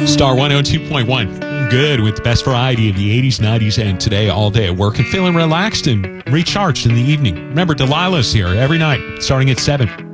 Star 102.1. Good with the best variety of the 80s, 90s, and today all day at work and feeling relaxed and recharged in the evening. Remember, Delilah's here every night starting at 7.